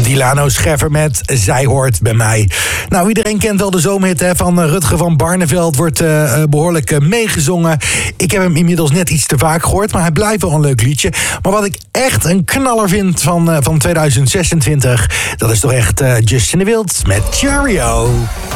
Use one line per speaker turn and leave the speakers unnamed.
Dilano Scheffer met Zij hoort bij mij. Nou, iedereen kent wel de zomerhit van Rutger van Barneveld. Wordt behoorlijk meegezongen. Ik heb hem inmiddels net iets te vaak gehoord, maar hij blijft wel een leuk liedje. Maar wat ik echt een knaller vind van 2026... dat is toch echt Justin de Wild met Cheerio.